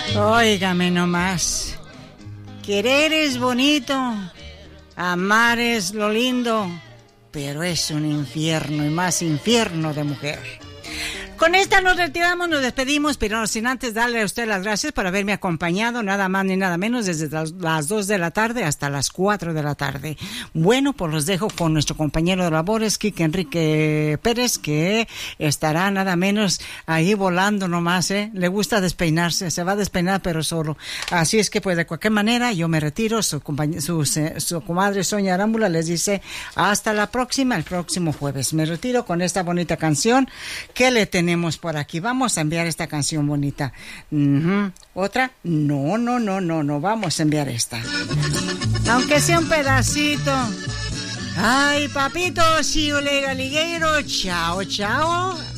Óigame nomás. Querer es bonito, amar es lo lindo, pero es un infierno y más infierno de mujer. Con esta nos retiramos, nos despedimos, pero no sin antes darle a usted las gracias por haberme acompañado, nada más ni nada menos, desde las 2 de la tarde hasta las 4 de la tarde. Bueno, pues los dejo con nuestro compañero de labores, Quique Enrique Pérez, que estará nada menos ahí volando nomás, ¿eh? Le gusta despeinarse, se va a despeinar pero solo. Así es que pues de cualquier manera yo me retiro, su comadre Sonia Arámbula les dice hasta la próxima, el próximo jueves. Me retiro con esta bonita canción que le tenemos por aquí. Vamos a enviar esta canción bonita. ¿Otra? No, vamos a enviar esta. Aunque sea un pedacito. Ay, papito, see you later, alligator. Chao, chao.